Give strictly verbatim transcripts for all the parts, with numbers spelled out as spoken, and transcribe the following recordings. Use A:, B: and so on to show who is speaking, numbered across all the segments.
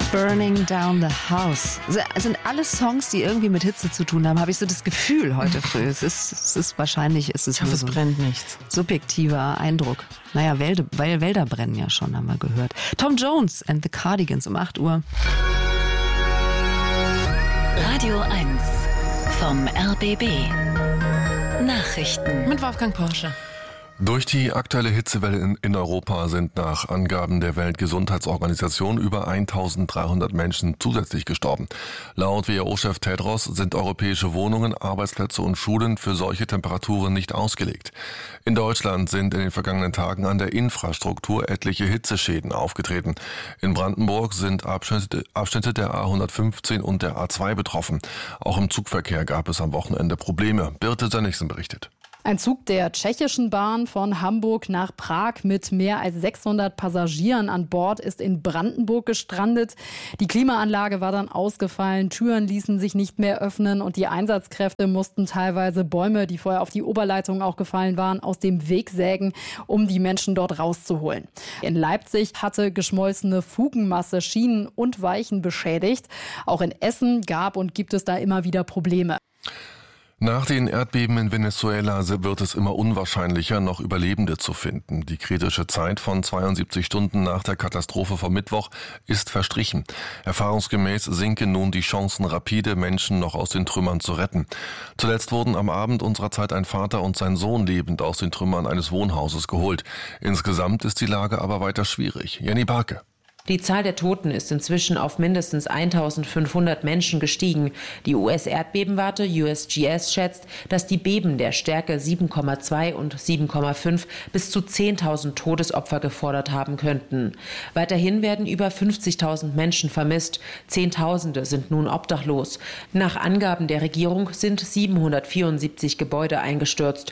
A: Burning Down the House. Es sind alles Songs, die irgendwie mit Hitze zu tun haben, habe ich so das Gefühl heute früh. Es ist, es ist wahrscheinlich, ist es
B: ich hoffe,
A: nur
B: es
A: so
B: brennt nichts.
A: Subjektiver Eindruck. Naja, Wälder, weil Wälder brennen ja schon, haben wir gehört. Tom Jones and the Cardigans um acht Uhr.
C: Radio eins vom R B B. Nachrichten
B: mit Wolfgang Porsche.
D: Durch die aktuelle Hitzewelle in, in Europa sind nach Angaben der Weltgesundheitsorganisation über eintausenddreihundert Menschen zusätzlich gestorben. Laut W H O-Chef Tedros sind europäische Wohnungen, Arbeitsplätze und Schulen für solche Temperaturen nicht ausgelegt. In Deutschland sind in den vergangenen Tagen an der Infrastruktur etliche Hitzeschäden aufgetreten. In Brandenburg sind Abschnitte, Abschnitte der A hundertfünfzehn und der A zwei betroffen. Auch im Zugverkehr gab es am Wochenende Probleme. Birte Sönnigsen berichtet.
E: Ein Zug der tschechischen Bahn von Hamburg nach Prag mit mehr als sechshundert Passagieren an Bord ist in Brandenburg gestrandet. Die Klimaanlage war dann ausgefallen, Türen ließen sich nicht mehr öffnen und die Einsatzkräfte mussten teilweise Bäume, die vorher auf die Oberleitung auch gefallen waren, aus dem Weg sägen, um die Menschen dort rauszuholen. In Leipzig hatte geschmolzene Fugenmasse Schienen und Weichen beschädigt. Auch in Essen gab und gibt es da immer wieder Probleme.
D: Nach den Erdbeben in Venezuela wird es immer unwahrscheinlicher, noch Überlebende zu finden. Die kritische Zeit von zweiundsiebzig Stunden nach der Katastrophe vom Mittwoch ist verstrichen. Erfahrungsgemäß sinken nun die Chancen rapide, Menschen noch aus den Trümmern zu retten. Zuletzt wurden am Abend unserer Zeit ein Vater und sein Sohn lebend aus den Trümmern eines Wohnhauses geholt. Insgesamt ist die Lage aber weiter schwierig. Jenny Barke.
F: Die Zahl der Toten ist inzwischen auf mindestens eintausendfünfhundert Menschen gestiegen. Die U S-Erdbebenwarte U S G S schätzt, dass die Beben der Stärke sieben Komma zwei und sieben Komma fünf bis zu zehntausend Todesopfer gefordert haben könnten. Weiterhin werden über fünfzigtausend Menschen vermisst. Zehntausende sind nun obdachlos. Nach Angaben der Regierung sind siebenhundertvierundsiebzig Gebäude eingestürzt.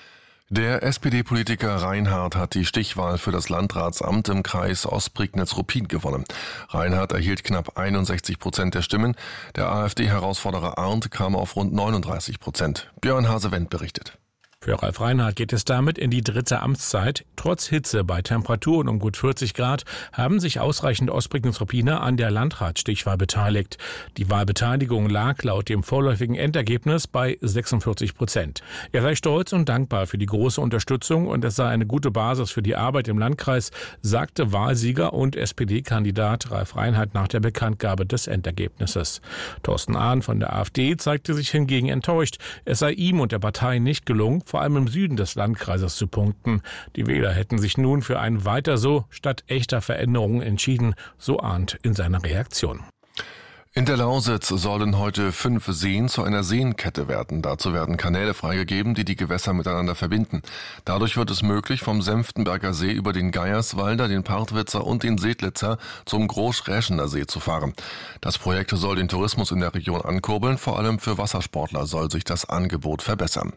D: Der S P D-Politiker Reinhardt hat die Stichwahl für das Landratsamt im Kreis Ostprignitz-Ruppin gewonnen. Reinhardt erhielt knapp einundsechzig Prozent der Stimmen. Der AfD-Herausforderer Arndt kam auf rund neununddreißig Prozent. Björn Hase-Wendt berichtet.
G: Für Ralf Reinhardt geht es damit in die dritte Amtszeit. Trotz Hitze bei Temperaturen um gut vierzig Grad haben sich ausreichend Ostprignitz-Ruppiner an der Landratsstichwahl beteiligt. Die Wahlbeteiligung lag laut dem vorläufigen Endergebnis bei sechsundvierzig Prozent. Er sei stolz und dankbar für die große Unterstützung und es sei eine gute Basis für die Arbeit im Landkreis, sagte Wahlsieger und S P D-Kandidat Ralf Reinhardt nach der Bekanntgabe des Endergebnisses. Thorsten Ahn von der AfD zeigte sich hingegen enttäuscht. Es sei ihm und der Partei nicht gelungen, vor allem im Süden des Landkreises zu punkten. Die Wähler hätten sich nun für ein Weiter so statt echter Veränderungen entschieden, so Arndt in seiner Reaktion.
D: In der Lausitz sollen heute fünf Seen zu einer Seenkette werden. Dazu werden Kanäle freigegeben, die die Gewässer miteinander verbinden. Dadurch wird es möglich, vom Senftenberger See über den Geierswalder, den Partwitzer und den Sedlitzer zum Großräschener See zu fahren. Das Projekt soll den Tourismus in der Region ankurbeln. Vor allem für Wassersportler soll sich das Angebot verbessern.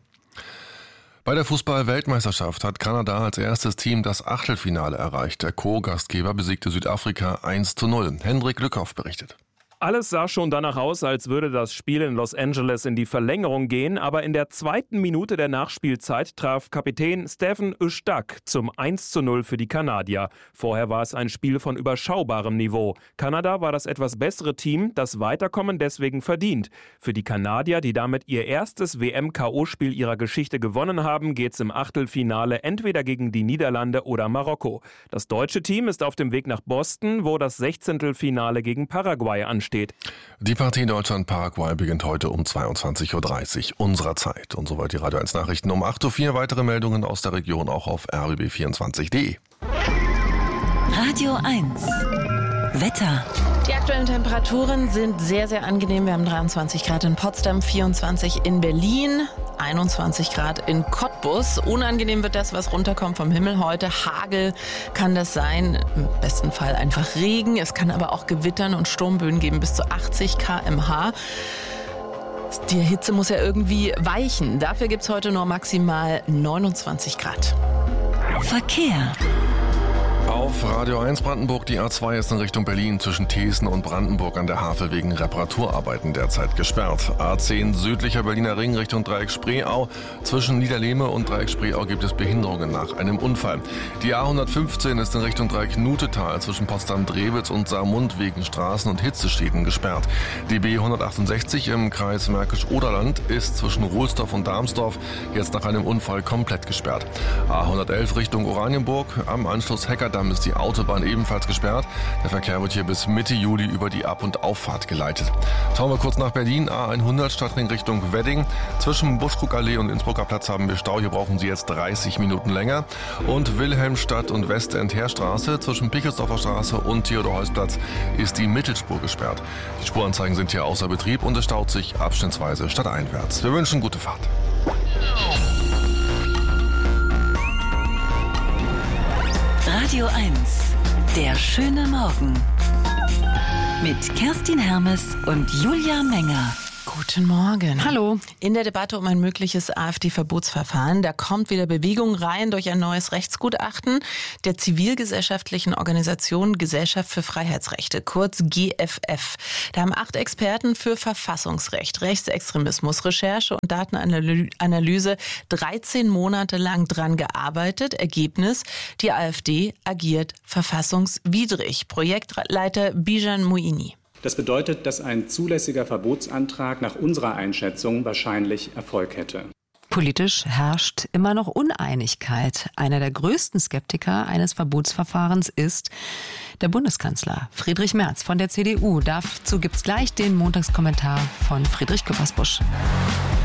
D: Bei der Fußball-Weltmeisterschaft hat Kanada als erstes Team das Achtelfinale erreicht. Der Co-Gastgeber besiegte Südafrika eins zu null. Hendrik Lückhoff berichtet.
H: Alles sah schon danach aus, als würde das Spiel in Los Angeles in die Verlängerung gehen, aber in der zweiten Minute der Nachspielzeit traf Kapitän Stephen Ustak zum eins zu null für die Kanadier. Vorher war es ein Spiel von überschaubarem Niveau. Kanada war das etwas bessere Team, das Weiterkommen deswegen verdient. Für die Kanadier, die damit ihr erstes W M-K O-Spiel ihrer Geschichte gewonnen haben, geht's im Achtelfinale entweder gegen die Niederlande oder Marokko. Das deutsche Team ist auf dem Weg nach Boston, wo das Sechzehntelfinale gegen Paraguay ansteht.
D: Die Partie Deutschland-Paraguay beginnt heute um zweiundzwanzig Uhr dreißig unserer Zeit. Und soweit die Radio eins Nachrichten um acht Uhr vier. Weitere Meldungen aus der Region auch auf r b b vierundzwanzig punkt d e.
C: Radio eins Wetter.
B: Die aktuellen Temperaturen sind sehr, sehr angenehm. Wir haben dreiundzwanzig Grad in Potsdam, vierundzwanzig in Berlin, einundzwanzig Grad in Cottbus. Unangenehm wird das, was runterkommt vom Himmel heute. Hagel kann das sein, im besten Fall einfach Regen. Es kann aber auch Gewittern und Sturmböen geben bis zu achtzig Kilometer pro Stunde. Die Hitze muss ja irgendwie weichen. Dafür gibt es heute nur maximal neunundzwanzig Grad.
C: Verkehr.
H: Auf
D: Auf Radio eins Brandenburg, die A zwei ist in Richtung Berlin zwischen Thesen und Brandenburg an der Havel wegen Reparaturarbeiten derzeit gesperrt. A zehn südlicher Berliner Ring Richtung Dreieck Spreeau. Zwischen Niederlehme und Dreieck Spreeau gibt es Behinderungen nach einem Unfall. Die A hundertfünfzehn ist in Richtung Dreieck Nutetal zwischen Potsdam-Drewitz und Saarmund wegen Straßen- und Hitzeschäden gesperrt. Die B hundertachtundsechzig im Kreis Märkisch-Oderland ist zwischen Rohlsdorf und Darmsdorf jetzt nach einem Unfall komplett gesperrt. A hundertelf Richtung Oranienburg. Am Anschluss Heckerdamm ist die Autobahn ebenfalls gesperrt. Der Verkehr wird hier bis Mitte Juli über die Ab- und Auffahrt geleitet. Schauen wir kurz nach Berlin. A hundert Stadtring Richtung Wedding. Zwischen Buschkrugallee und Innsbrucker Platz haben wir Stau. Hier brauchen Sie jetzt dreißig Minuten länger. Und Wilhelmstadt und Westend-Heerstraße zwischen Pichelsdorfer Straße und Theodor-Heuss-Platz ist die Mittelspur gesperrt. Die Spuranzeigen sind hier außer Betrieb und es staut sich abschnittsweise stadteinwärts. Wir wünschen gute Fahrt.
C: Radio eins, der schöne Morgen. Mit Kerstin Hermes und Julia Menger.
B: Guten Morgen.
E: Hallo.
B: In der Debatte um ein mögliches AfD-Verbotsverfahren, da kommt wieder Bewegung rein durch ein neues Rechtsgutachten der zivilgesellschaftlichen Organisation Gesellschaft für Freiheitsrechte, kurz G F F. Da haben acht Experten für Verfassungsrecht, Rechtsextremismus, Recherche und Datenanalyse dreizehn Monate lang dran gearbeitet. Ergebnis: Die AfD agiert verfassungswidrig. Projektleiter Bijan Mouini.
I: Das bedeutet, dass ein zulässiger Verbotsantrag nach unserer Einschätzung wahrscheinlich Erfolg hätte.
A: Politisch herrscht immer noch Uneinigkeit. Einer der größten Skeptiker eines Verbotsverfahrens ist der Bundeskanzler Friedrich Merz von der C D U. Dazu gibt's gleich den Montagskommentar von Friedrich Küppersbusch.